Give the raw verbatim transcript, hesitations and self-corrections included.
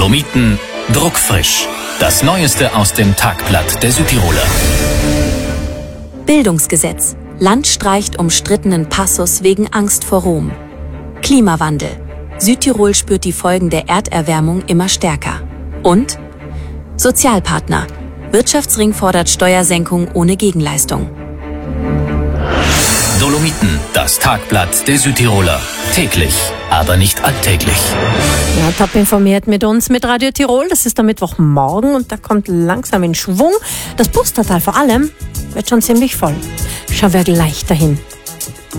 Dolomiten druckfrisch. Das Neueste aus dem Tagblatt der Südtiroler. Bildungsgesetz. Land streicht umstrittenen Passus wegen Angst vor Rom. Klimawandel. Südtirol spürt die Folgen der Erderwärmung immer stärker. Und Sozialpartner. Wirtschaftsring fordert Steuersenkung ohne Gegenleistung. Dolomiten, das Tagblatt der Südtiroler. Täglich, aber nicht alltäglich. Ja, top informiert mit uns, mit Radio Tirol. Das ist der Mittwochmorgen und da kommt langsam in Schwung. Das Bustertal vor allem wird schon ziemlich voll. Schauen wir gleich dahin.